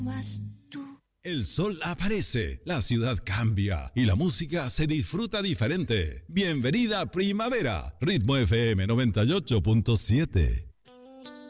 El sol aparece, la ciudad cambia y la música se disfruta diferente. Bienvenida primavera, Ritmo FM 98.7.